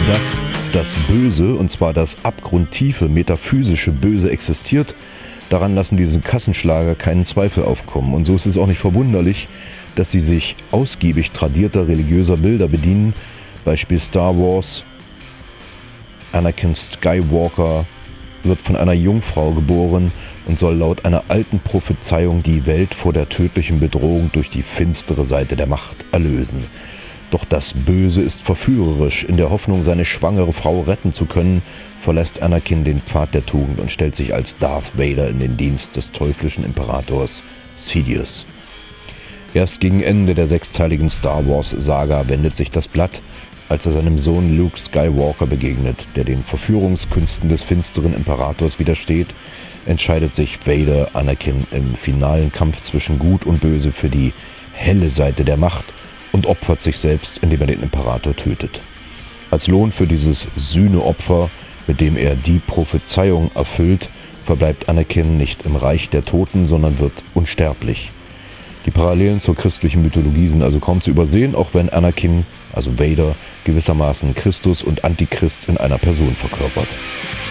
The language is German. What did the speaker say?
Dass das Böse, und zwar das abgrundtiefe, metaphysische Böse existiert, daran lassen diese Kassenschlager keinen Zweifel aufkommen. Und so ist es auch nicht verwunderlich, dass sie sich ausgiebig tradierter religiöser Bilder bedienen. Beispiel Star Wars. Anakin Skywalker wird von einer Jungfrau geboren und soll laut einer alten Prophezeiung die Welt vor der tödlichen Bedrohung durch die finstere Seite der Macht erlösen. Doch das Böse ist verführerisch. In der Hoffnung, seine schwangere Frau retten zu können, verlässt Anakin den Pfad der Tugend und stellt sich als Darth Vader in den Dienst des teuflischen Imperators Sidious. Erst gegen Ende der sechsteiligen Star Wars-Saga wendet sich das Blatt, als er seinem Sohn Luke Skywalker begegnet, der den Verführungskünsten des finsteren Imperators widersteht, entscheidet sich Vader Anakin im finalen Kampf zwischen Gut und Böse für die helle Seite der Macht und opfert sich selbst, indem er den Imperator tötet. Als Lohn für dieses Sühneopfer, mit dem er die Prophezeiung erfüllt, verbleibt Anakin nicht im Reich der Toten, sondern wird unsterblich. Die Parallelen zur christlichen Mythologie sind also kaum zu übersehen, auch wenn Anakin, also Vader, gewissermaßen Christus und Antichrist in einer Person verkörpert.